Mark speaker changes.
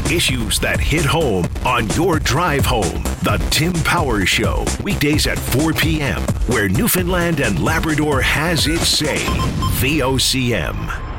Speaker 1: Issues that hit home on your drive home. The Tim Powers Show. Weekdays at 4 p.m. where Newfoundland and Labrador has its say. VOCM.